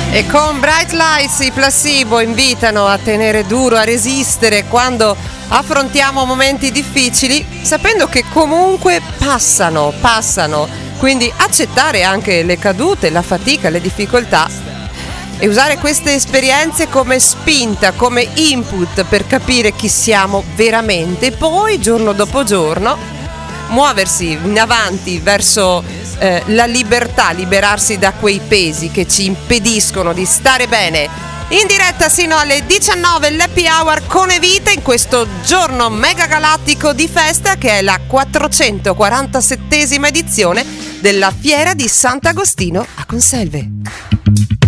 E con Bright Lights i Placebo invitano a tenere duro, a resistere quando affrontiamo momenti difficili, sapendo che comunque passano. Quindi accettare anche le cadute, la fatica, le difficoltà e usare queste esperienze come spinta, come input per capire chi siamo veramente e poi giorno dopo giorno muoversi in avanti verso la libertà, liberarsi da quei pesi che ci impediscono di stare bene. In diretta sino alle 19 l'Happy Hour con Evita in questo giorno mega galattico di festa che è la 447esima edizione della Fiera di Sant'Agostino a Conselve.